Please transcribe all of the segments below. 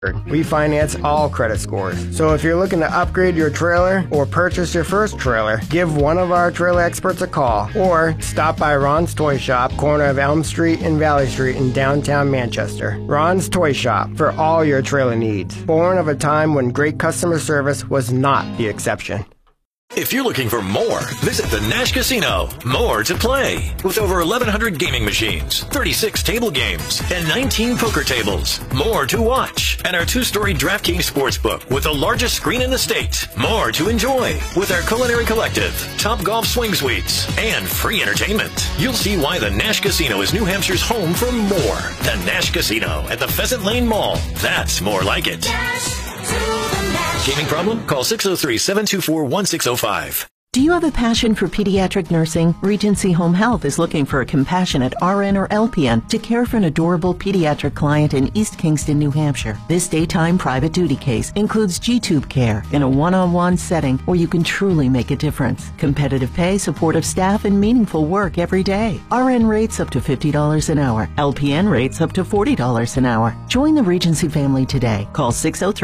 We finance all credit scores. So if you're looking to upgrade your trailer or purchase your first trailer, give one of our trailer experts a call or stop by Ron's Toy Shop, corner of Elm Street and Valley Street in downtown Manchester. Ron's Toy Shop for all your trailer needs. Born of a time when great customer service was not the exception. If you're looking for more, visit the Nash Casino. More to play. With over 1,100 gaming machines, 36 table games, and 19 poker tables. More to watch. And our 2-story DraftKings Sportsbook with the largest screen in the state. More to enjoy. With our Culinary Collective, Top Golf Swing Suites, and free entertainment. You'll see why the Nash Casino is New Hampshire's home for more. The Nash Casino at the Pheasant Lane Mall. That's more like it. Gaming problem? Call 603-724-1605. Do you have a passion for pediatric nursing? Regency Home Health is looking for a compassionate RN or LPN to care for an adorable pediatric client in East Kingston, New Hampshire. This daytime private duty case includes G-tube care in a one-on-one setting where you can truly make a difference. Competitive pay, supportive staff, and meaningful work every day. RN rates up to $50 an hour. LPN rates up to $40 an hour. Join the Regency family today. Call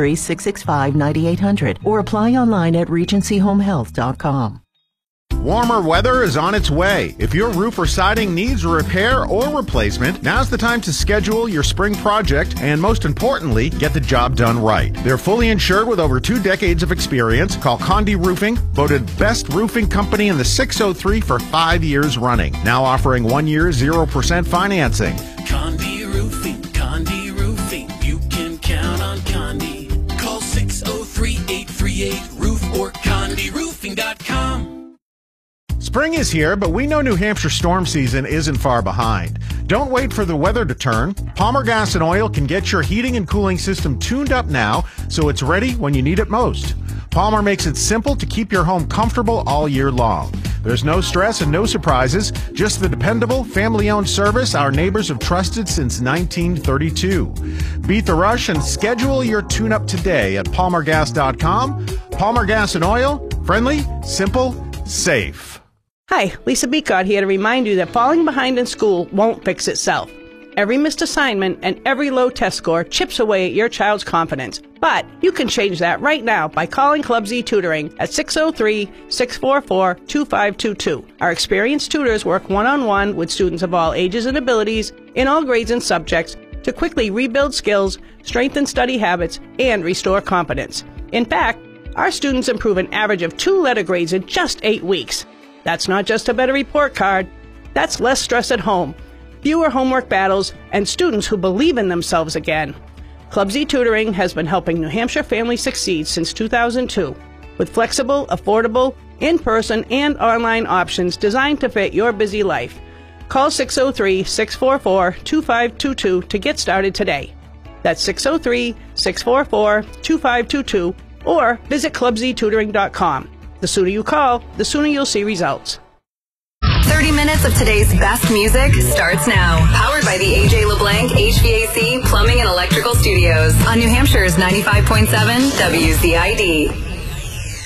603-665-9800 or apply online at regencyhomehealth.com. Warmer weather is on its way. If your roof or siding needs repair or replacement, now's the time to schedule your spring project and, most importantly, get the job done right. They're fully insured with over 2 decades of experience. Call Condi Roofing, voted best roofing company in the 603 for 5 years running. Now offering 1 year 0% financing. Condi Roofing, Condi Roofing. You can count on Condi. Call 603-838-ROOF or CondiRoofing.com. Spring is here, but we know New Hampshire storm season isn't far behind. Don't wait for the weather to turn. Palmer Gas and Oil can get your heating and cooling system tuned up now so it's ready when you need it most. Palmer makes it simple to keep your home comfortable all year long. There's no stress and no surprises, just the dependable, family-owned service our neighbors have trusted since 1932. Beat the rush and schedule your tune-up today at palmergas.com. Palmer Gas and Oil, friendly, simple, safe. Hi, Lisa Beacott here to remind you that falling behind in school won't fix itself. Every missed assignment and every low test score chips away at your child's confidence. But you can change that right now by calling Club Z Tutoring at 603-644-2522. Our experienced tutors work one-on-one with students of all ages and abilities in all grades and subjects to quickly rebuild skills, strengthen study habits, and restore confidence. In fact, our students improve an average of 2 letter grades in just 8 weeks. That's not just a better report card. That's less stress at home, fewer homework battles, and students who believe in themselves again. Club Z Tutoring has been helping New Hampshire families succeed since 2002 with flexible, affordable, in-person, and online options designed to fit your busy life. Call 603-644-2522 to get started today. That's 603-644-2522 or visit clubztutoring.com. The sooner you call, the sooner you'll see results. 30 minutes of today's best music starts now. Powered by the AJ LeBlanc HVAC, Plumbing and Electrical Studios on New Hampshire's 95.7 WZID.